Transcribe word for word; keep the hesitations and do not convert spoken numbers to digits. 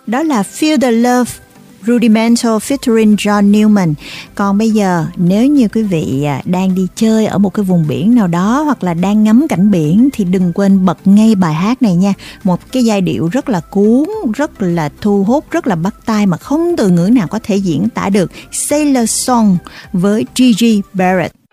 Đó là Feel the Love, Rudimental featuring John Newman. Còn bây giờ nếu như quý vị đang đi chơi ở một cái vùng biển nào đó hoặc là đang ngắm cảnh biển thì đừng quên bật ngay bài hát này nha. Một cái giai điệu rất là cuốn, rất là thu hút, rất là bắt tai mà không từ ngữ nào có thể diễn tả được. Sailor Song với Gigi Barrett.